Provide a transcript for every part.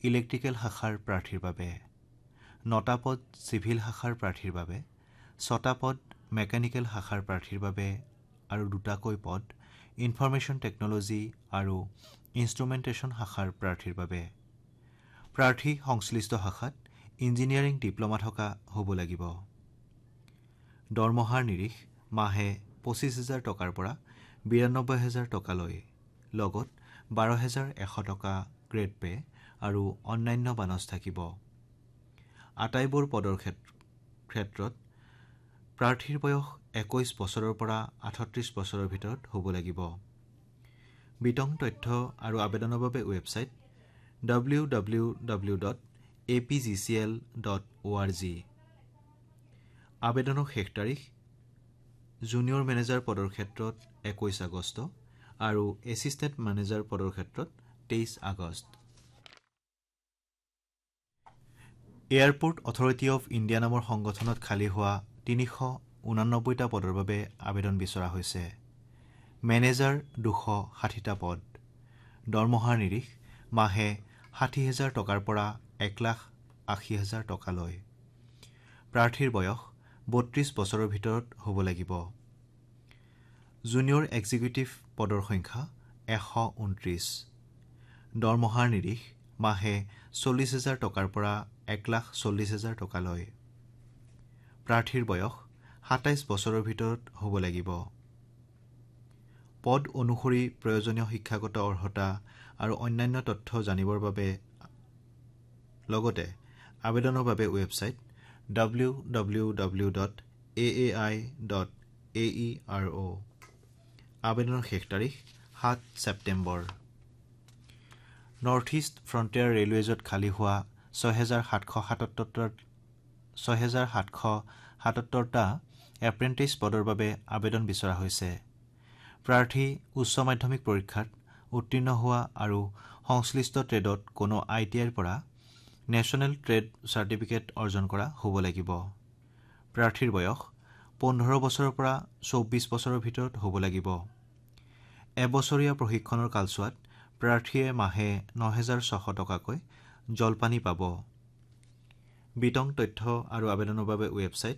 electrical শাখাৰ প্ৰাৰ্থীৰ বাবে 9টা পদ চিভিল শাখাৰ প্ৰাৰ্থীৰ বাবে 6টা পদ মেকানিকেল শাখাৰ প্ৰাৰ্থীৰ বাবে আৰু 2টাকৈ পদ ইনফৰমেশ্যন টেকনলজি আৰু ইনষ্ট্ৰুমেণ্টেশ্যন শাখাৰ প্ৰাৰ্থীৰ বাবে প্ৰাৰ্থী সংশ্লিষ্ট শাখাত ইঞ্জিনিয়াৰিং ডিপ্ল'মা থকা হ'ব লাগিব দৰমহাৰ নিৰিখ মাহে 25,000 টকাৰ পৰা 92,000 টকালৈ লগত 12,100 টকা গ্ৰেড পে আৰু অন্যান্য বানচ থাকিব আটাইবোৰ পদৰ ক্ষেত্ৰত প্ৰাৰ্থীৰ বয়স 21 বছৰৰ পৰা 38 বছৰৰ ভিতৰত হ'ব লাগিব বিতং তথ্য আৰু আবেদনৰ বাবে ৱেবছাইট www.apgcl.org আবেদনৰ শেষ তাৰিখ জুনিয়ৰ মেনেজাৰ পদৰ ক্ষেত্ৰত 21 আগষ্ট আৰু এছিষ্টেণ্ট মেনেজাৰ পদৰ ক্ষেত্ৰত 23 August airport authority of India নামৰ সংগঠনত খালী হোৱা 389টা পদৰ বাবে আবেদন বিচৰা হৈছে মেনেজাৰ 260টা পদ দৰমহাৰ নিৰিখ মাহে 60,000 টকাৰ পৰা 1,80,000 টকালৈ প্ৰাৰ্থীৰ বয়স 32 বছৰৰ ভিতৰত হ'ব লাগিব জুনিয়ৰ এক্সিকিউটিভ পদৰ সংখ্যা 129 দৰমহাৰ নিৰিখ মাহে 40,000 টকাৰ পৰা 1,40,000 টকালৈ প্ৰাৰ্থীৰ বয়স 27 বছৰৰ ভিতৰত হ'ব লাগিব পদ অনুসৰি প্ৰয়োজনীয় শিক্ষাগত অৰ্হতা আৰু অন্যান্য তথ্য জানিবৰ বাবে লগতে আবেদনৰ বাবে ৱেবছাইট www.aai.aero আবেদনৰ শেষ তাৰিখ 7 ছেপ্টেম্বৰ নৰ্থ ইষ্ট ফ্ৰণ্টিয়াৰ ৰেলৱেজত খালী হোৱা 6,777টা এপ্ৰেণ্টিছ পদৰ বাবে আবেদন বিচৰা হৈছে প্ৰাৰ্থী উচ্চ মাধ্যমিক পৰীক্ষাত উত্তীৰ্ণ হোৱা আৰু সংশ্লিষ্ট ট্ৰেডত কোনো ITIৰ পৰা নেশ্যনেল ট্ৰেড চাৰ্টিফিকেট অৰ্জন কৰা হ'ব লাগিব প্ৰাৰ্থীৰ বয়স 15 বছৰৰ পৰা 24 বছৰৰ ভিতৰত হ'ব লাগিব এবছৰীয়া প্ৰশিক্ষণৰ কালছোৱাত প্ৰাৰ্থীয়ে মাহে 9,600 টকাকৈ জলপানী পাব বিতং তথ্য আৰু আবেদনৰ বাবে ৱেবছাইট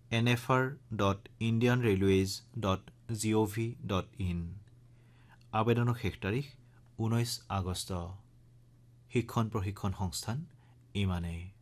nfr.indianrailways.gov.in আবেদনৰ শেষ তাৰিখ 19 আগষ্ট শিক্ষণ প্ৰশিক্ষণ সংস্থান ইমানেই